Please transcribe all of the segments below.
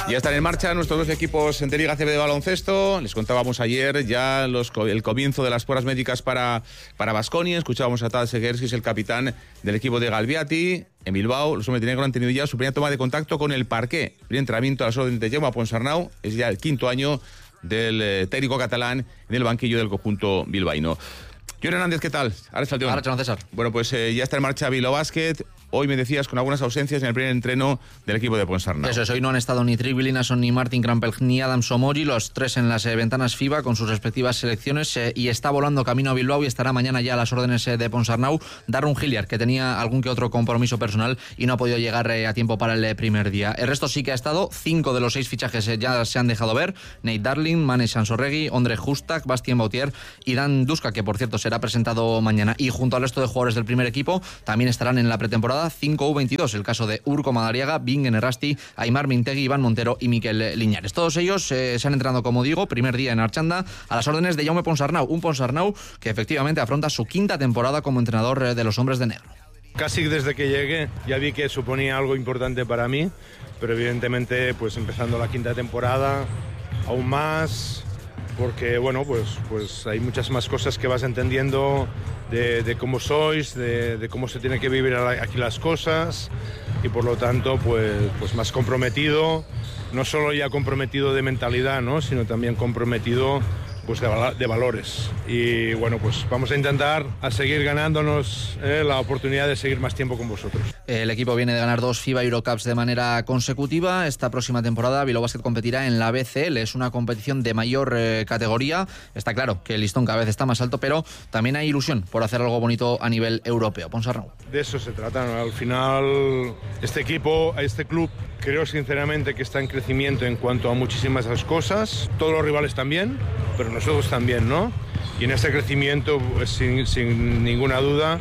Ya están en marcha nuestros dos equipos de Liga ACB de baloncesto. Les contábamos ayer ya el comienzo de las pruebas médicas para Baskonia. Escuchábamos a Tad Segerski, es el capitán del equipo de Galviati. En Bilbao, los hombres de negro han tenido ya su primera toma de contacto con el parqué. El primer entrenamiento a las órdenes de Jaume Ponsarnau. Es ya el quinto año del técnico catalán en el banquillo del conjunto bilbaíno. John Hernández, ¿qué tal? Arratsaldeon, César. Bueno, pues ya está en marcha Bilbao Basket. Hoy me decías con algunas ausencias en el primer entreno del equipo de Ponsarnau. Eso es, hoy no han estado ni Trick Williamson, ni Martin Krampelj, ni Adam Somori, los tres en las ventanas FIBA con sus respectivas selecciones, y está volando camino a Bilbao y estará mañana ya a las órdenes de Ponsarnau Darren Hilliard, que tenía algún que otro compromiso personal y no ha podido llegar a tiempo para el primer día. El resto sí que ha estado, 5 de los 6 fichajes ya se han dejado ver: Nate Darling, Mane Sansorregui, Ondrej Hustak, Bastien Bautier y Dan Duska, que por cierto será presentado mañana. Y junto al resto de jugadores del primer equipo también estarán en la pretemporada 5 U22, el caso de Urko Madariaga, Bingen Errasti, Aimar Mintegi, Iván Montero y Miquel Liñares. Todos ellos se han entrenado, como digo, primer día en Archanda, a las órdenes de Jaume Ponsarnau, un Ponsarnau que efectivamente afronta su quinta temporada como entrenador de los hombres de negro. Casi desde que llegué ya vi que suponía algo importante para mí, pero evidentemente pues empezando la quinta temporada aún más, porque bueno, pues hay muchas más cosas que vas entendiendo de cómo sois, de cómo se tiene que vivir aquí las cosas, y por lo tanto pues más comprometido, no solo ya comprometido de mentalidad, ¿no?, sino también comprometido pues de valores. Y bueno, pues vamos a intentar a seguir ganándonos la oportunidad de seguir más tiempo con vosotros. El equipo viene de ganar 2 FIBA Eurocups de manera consecutiva. Esta próxima temporada Bilbao Basket competirá en la BCL, es una competición de mayor categoría. Está claro que el listón cada vez está más alto, pero también hay ilusión por hacer algo bonito a nivel europeo. Ponsarnau. De eso se trata, ¿no? Al final este equipo, este club, creo sinceramente que está en crecimiento en cuanto a muchísimas cosas. Todos los rivales también, pero nosotros también, ¿no? Y en ese crecimiento, pues, sin ninguna duda,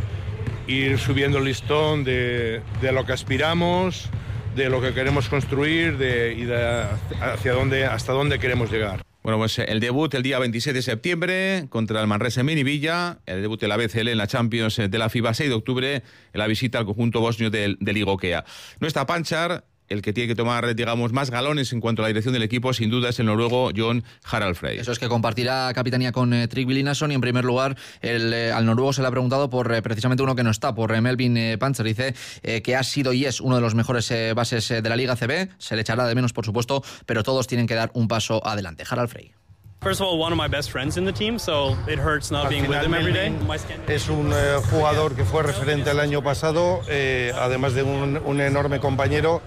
ir subiendo el listón de lo que aspiramos, de lo que queremos construir hasta dónde queremos llegar. Bueno, pues el debut el día 26 de septiembre contra el Manresa Minivilla, el debut de la BCL en la Champions de la FIBA, 6 de octubre en la visita al conjunto bosnio del Igokea. No está Panchar. El que tiene que tomar, digamos, más galones en cuanto a la dirección del equipo, sin duda, es el noruego Jon Harald Frey. Eso es, que compartirá capitanía con Trick Williamson, y en primer lugar al noruego se le ha preguntado por precisamente uno que no está, por Melvin Panchar. Dice que ha sido y es uno de los mejores bases de la Liga ACB, se le echará de menos, por supuesto, pero todos tienen que dar un paso adelante. Harald Frey. First of all, one of my best friends in the team, so it hurts not being with him every day. Es un jugador que fue referente el año pasado, además de un enorme compañero,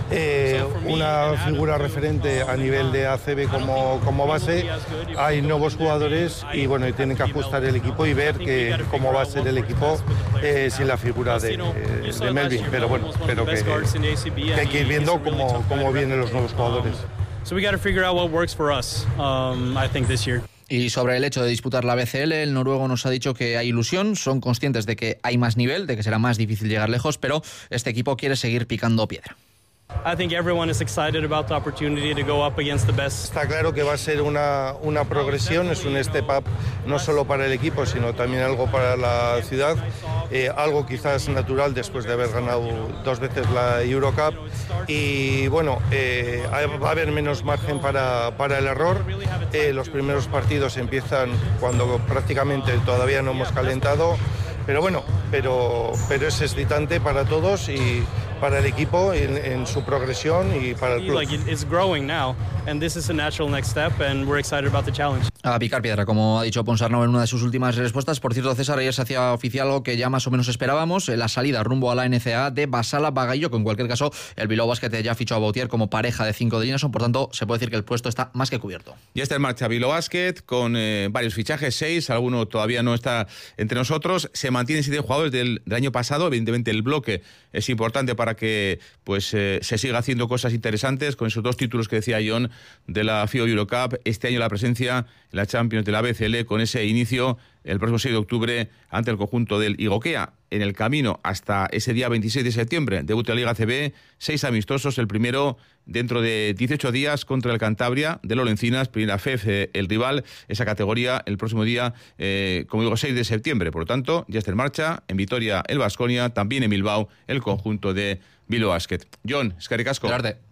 una figura referente a nivel de ACB como base. Hay nuevos jugadores y bueno, y tienen que ajustar el equipo y ver cómo va a ser el equipo sin la figura de Melvin, pero bueno, espero que hay que ir viendo cómo vienen los nuevos jugadores. So we got to figure out what works for us, I think, this year. Y sobre el hecho de disputar la BCL, el noruego nos ha dicho que hay ilusión, son conscientes de que hay más nivel, de que será más difícil llegar lejos, pero este equipo quiere seguir picando piedra. I think everyone is excited about the opportunity to go up against the best. Está claro que va a ser una progresión, es un step up no solo para el equipo, sino también algo para la ciudad, algo quizás natural después de haber ganado 2 veces la Eurocup, y bueno, va a haber menos margen para el error. Los primeros partidos empiezan cuando prácticamente todavía no hemos calentado, pero bueno, pero es excitante para todos y para el equipo en su progresión y para el club. A picar piedra, como ha dicho Ponsarnau en una de sus últimas respuestas. Por cierto, César, ayer se hacía oficial algo que ya más o menos esperábamos, la salida rumbo a la NCAA de Basala Bagayoko. En cualquier caso, el Bilbao Basket ya fichó a Bautier como pareja de 5 de Lineson, por tanto, se puede decir que el puesto está más que cubierto. Ya está en marcha Bilbao Basket con varios fichajes, 6, alguno todavía no está entre nosotros. Se mantienen 7 jugadores del año pasado. Evidentemente el bloque es importante para que pues se siga haciendo cosas interesantes con esos 2 títulos que decía John de la FIBA Eurocup. Este año la presencia en la Champions de la BCL, con ese inicio el próximo 6 de octubre ante el conjunto del Igokea. En el camino hasta ese día 26 de septiembre, debut de la Liga ACB, 6 amistosos, el primero dentro de 18 días contra el Cantabria de Lorencinas, primera FEF, el rival, esa categoría, el próximo día, como digo, 6 de septiembre. Por lo tanto, ya está en marcha, en Vitoria el Baskonia, también en Bilbao el conjunto de Bilbao Basket. John, eskerrik asko.